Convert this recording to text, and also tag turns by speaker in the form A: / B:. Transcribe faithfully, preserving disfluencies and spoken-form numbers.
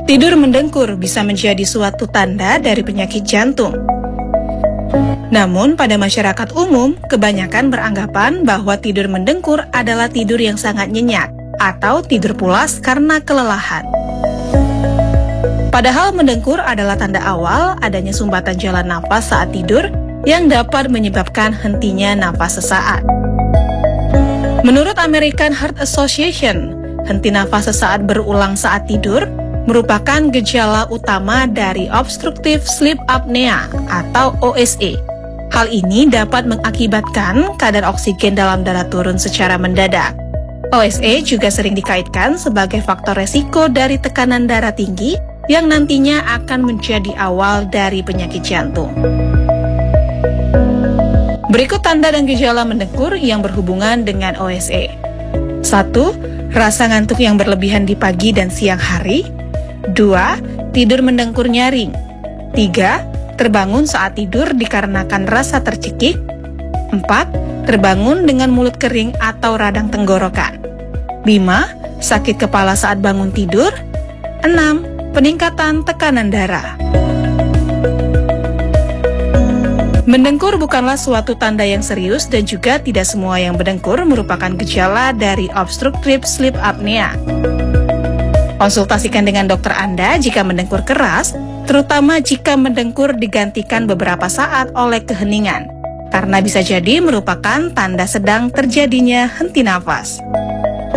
A: Tidur mendengkur bisa menjadi suatu tanda dari penyakit jantung. Namun, pada masyarakat umum, kebanyakan beranggapan bahwa tidur mendengkur adalah tidur yang sangat nyenyak atau tidur pulas karena kelelahan. Padahal mendengkur adalah tanda awal adanya sumbatan jalan napas saat tidur yang dapat menyebabkan hentinya napas sesaat. Menurut American Heart Association, henti nafas sesaat berulang saat tidur merupakan gejala utama dari obstructive sleep apnea atau O S A. Hal ini dapat mengakibatkan kadar oksigen dalam darah turun secara mendadak. O S A juga sering dikaitkan sebagai faktor resiko dari tekanan darah tinggi yang nantinya akan menjadi awal dari penyakit jantung. Berikut tanda dan gejala mendengkur yang berhubungan dengan O S A. satu. Rasa ngantuk yang berlebihan di pagi dan siang hari. Dua. Tidur mendengkur nyaring. Tiga. Terbangun saat tidur dikarenakan rasa tercekik. Empat. Terbangun dengan mulut kering atau radang tenggorokan. Lima. Sakit kepala saat bangun tidur. Enam. Peningkatan tekanan darah. Mendengkur bukanlah suatu tanda yang serius dan juga tidak semua yang mendengkur merupakan gejala dari obstructive sleep apnea. Konsultasikan dengan dokter Anda jika mendengkur keras, terutama jika mendengkur digantikan beberapa saat oleh keheningan, karena bisa jadi merupakan tanda sedang terjadinya henti nafas.